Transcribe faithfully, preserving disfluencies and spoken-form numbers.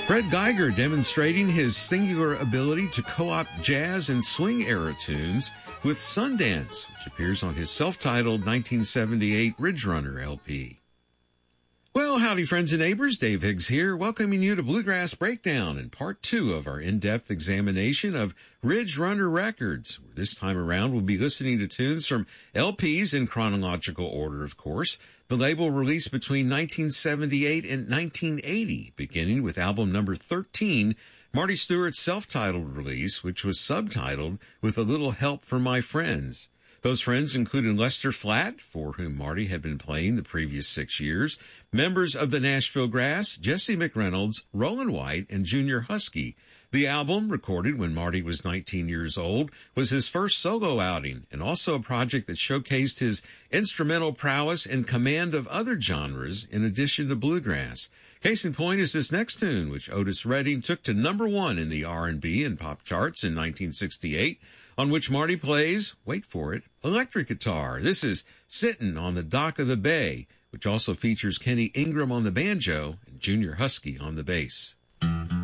Fred Geiger demonstrating his singular ability to co-opt jazz and swing-era tunes with Sundance, which appears on his self-titled nineteen seventy-eight Ridge Runner L P. Well, howdy friends and neighbors, Dave Higgs here, welcoming you to Bluegrass Breakdown in part two of our in-depth examination of Ridge Runner Records. This time around, we'll be listening to tunes from L Ps in chronological order, of course. The label released between nineteen seventy-eight and nineteen eighty, beginning with album number thirteen, Marty Stuart's self-titled release, which was subtitled With a Little Help from My Friends. Those friends included Lester Flatt, for whom Marty had been playing the previous six years, members of the Nashville Grass, Jesse McReynolds, Roland White, and Junior Husky. The album, recorded when Marty was nineteen years old, was his first solo outing and also a project that showcased his instrumental prowess and command of other genres in addition to bluegrass. Case in point is this next tune, which Otis Redding took to number one in the R and B and pop charts in nineteen sixty-eight, on which Marty plays, wait for it, electric guitar. This is Sittin' on the Dock of the Bay, which also features Kenny Ingram on the banjo and Junior Husky on the bass.